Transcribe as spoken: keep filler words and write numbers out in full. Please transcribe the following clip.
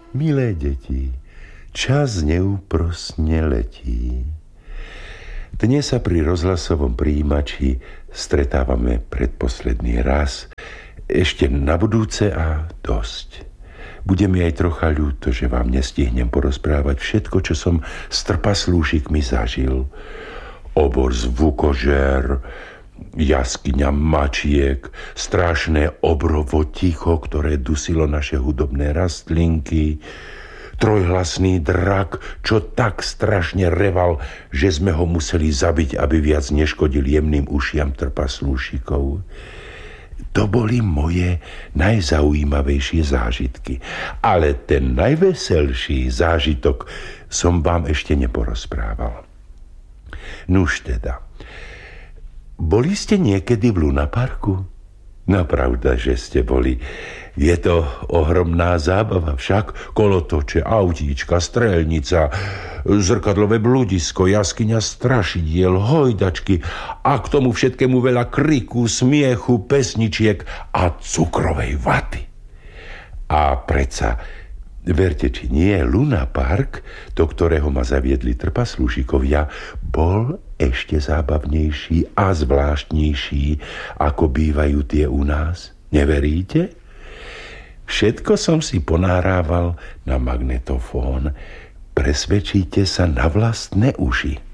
Milé deti, čas neúprosne letí. Dnes sa pri rozhlasovom prijímači stretávame predposledný raz. Ešte na budúce a dosť. Bude mi aj trocha ľúto, že vám nestihnem porozprávať všetko, čo som s trpaslúšikmi zažil. Obor zvukožér, jaskyňa mačiek, strašné obrovo ticho, ktoré dusilo naše hudobné rastlinky, trojhlasný drak, čo tak strašne reval, že sme ho museli zabiť, aby viac neškodil jemným ušiam trpaslúšikov. To boli moje najzaujímavejšie zážitky. Ale ten najveselší zážitok som vám ešte neporozprával. Nuž teda, boli ste niekedy v Lunaparku? No pravda, že ste boli. Je to ohromná zábava, však kolotoče, autíčka, strelnica, zrkadlové bludisko, jaskyňa strašidiel, hojdačky a k tomu všetkému veľa kriku, smiechu, pesničiek a cukrovej vaty. A predsa, verte či nie, Lunapark, do ktorého ma zaviedli trpaslúšikovia, bol ešte zábavnejší a zvláštnejší, ako bývajú tie u nás. Neveríte? Všetko som si ponahrával na magnetofón. Presvedčíte sa na vlastné uši.